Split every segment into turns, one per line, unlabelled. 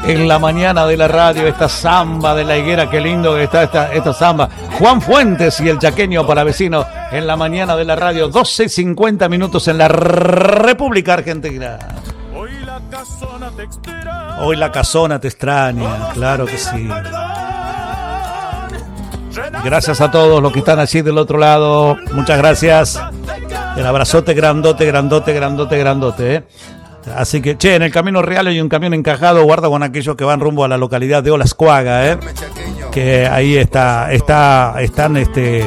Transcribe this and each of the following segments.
en la mañana de la radio, esta samba de la higuera, qué lindo que está esta samba. Juan Fuentes y el chaqueño palavecino en la mañana de la radio, 12:50 minutos en la República Argentina. Hoy la casona te extraña, claro que sí. Gracias a todos los que están allí del otro lado, muchas gracias. El abrazote grandote, Así que, en el Camino Real hay un camión encajado, guarda con aquellos que van rumbo a la localidad de Olascuaga, que ahí están,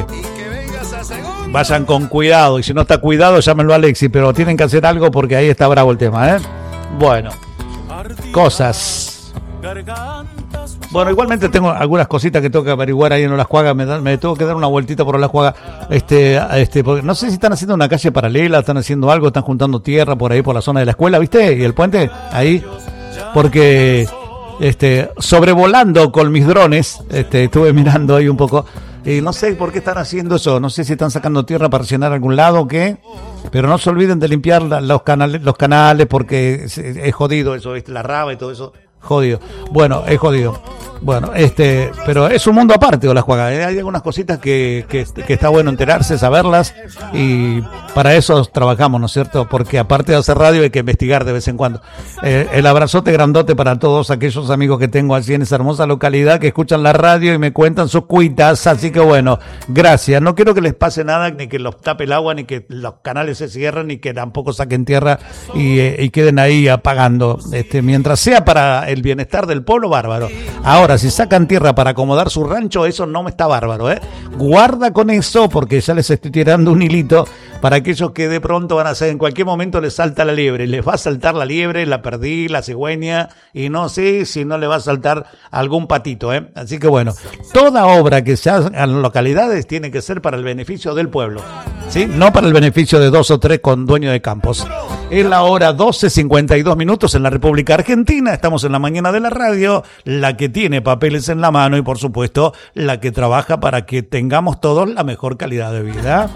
vayan con cuidado, y si no está cuidado, llámenlo a Alexi, pero tienen que hacer algo porque ahí está bravo el tema, Bueno, cosas. Bueno, igualmente tengo algunas cositas que tengo que averiguar ahí en Olascuaga. Me tengo que dar una vueltita por Olascuaga. Porque no sé si están haciendo una calle paralela, están haciendo algo, están juntando tierra por ahí por la zona de la escuela, ¿viste? Y el puente ahí, porque sobrevolando con mis drones, estuve mirando ahí un poco. Y no sé por qué están haciendo eso, no sé si están sacando tierra para rellenar algún lado o qué, pero no se olviden de limpiar los canales porque es jodido eso, la raba y todo eso. Jodido. Bueno, es jodido. Bueno, pero es un mundo aparte, Olascuaga. Hay algunas cositas que está bueno enterarse, saberlas, y para eso trabajamos, ¿no es cierto? Porque aparte de hacer radio hay que investigar de vez en cuando. El abrazote grandote para todos aquellos amigos que tengo allí en esa hermosa localidad que escuchan la radio y me cuentan sus cuitas, así que bueno, gracias. No quiero que les pase nada, ni que los tape el agua, ni que los canales se cierren, ni que tampoco saquen tierra y queden ahí apagando. Mientras sea para el bienestar del pueblo, bárbaro. Ahora, si sacan tierra para acomodar su rancho, eso no me está bárbaro, Guarda con eso, porque ya les estoy tirando un hilito para aquellos que de pronto van a hacer, en cualquier momento les salta la liebre, les va a saltar la liebre, la perdí, la cigüeña, y no sé si no le va a saltar algún patito, Así que bueno, toda obra que se haga en localidades tiene que ser para el beneficio del pueblo, ¿sí? No para el beneficio de 2 o 3 con dueños de campos. Es la hora 12:52 minutos en la República Argentina. Estamos en la mañana de la radio, la que tiene papeles en la mano y por supuesto la que trabaja para que tengamos todos la mejor calidad de vida.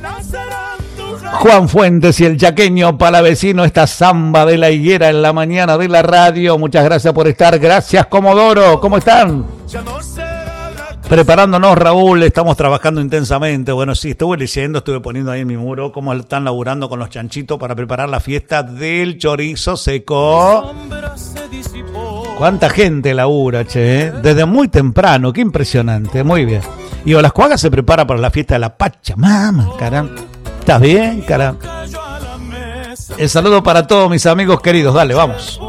Juan Fuentes y el chaqueño palavecino, esta samba de la higuera en la mañana de la radio. Muchas gracias por estar. Gracias, Comodoro. ¿Cómo están? Preparándonos, Raúl, estamos trabajando intensamente. Bueno, sí, estuve leyendo, estuve poniendo ahí en mi muro cómo están laburando con los chanchitos para preparar la fiesta del chorizo seco. Cuánta gente labura, desde muy temprano, qué impresionante, muy bien. Y Olascuaga se prepara para la fiesta de la Pachamama, caramba. ¿Estás bien, caramba? El saludo para todos mis amigos queridos, dale, vamos.